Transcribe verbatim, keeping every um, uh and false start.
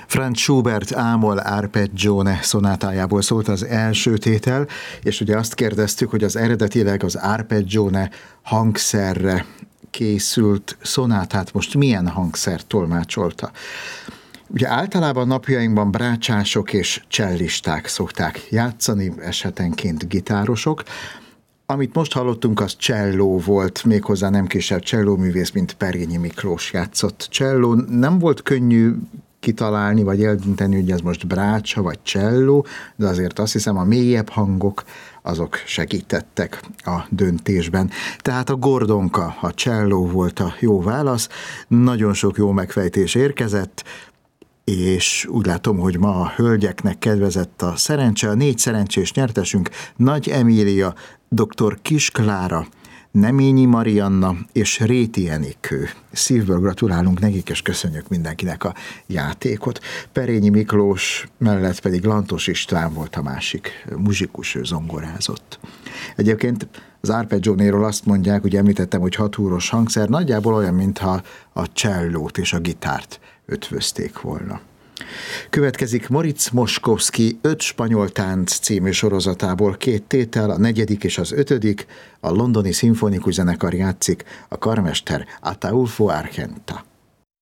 Franz Schubert Ámol Arpeggione szonátájából szólt az első tétel, és ugye azt kérdeztük, hogy az eredetileg az Arpeggione hangszerre készült szonátát most milyen hangszer tolmácsolta. Ugye általában napjainkban brácsások és cellisták szokták játszani, esetenként gitárosok. Amit most hallottunk, az cselló volt, méghozzá nem kisebb csellóművész, mint Perényi Miklós játszott cselló. Nem volt könnyű kitalálni, vagy eldönteni, hogy ez most brácsa, vagy cselló, de azért azt hiszem, a mélyebb hangok, azok segítettek a döntésben. Tehát a Gordonka, a cselló volt a jó válasz. Nagyon sok jó megfejtés érkezett, és úgy látom, hogy ma a hölgyeknek kedvezett a szerencse. A négy szerencsés nyertesünk Nagy Emília, dr. Kiss Klára, Neményi Marianna és Réti Enikő. Szívből gratulálunk nekik, és köszönjük mindenkinek a játékot. Perényi Miklós mellett pedig Lantos István volt a másik muzsikus, ő zongorázott. Egyébként az Arpeggionéról azt mondják, ugye említettem, hogy hatúros hangszer, nagyjából olyan, mintha a csellót és a gitárt ötvözték volna. Következik Moritz Moszkowski Öt spanyol tánc című sorozatából két tétel, a negyedik és az ötödik, a londoni szimfonikus zenekar játszik, a karmester Ataulfo Argenta.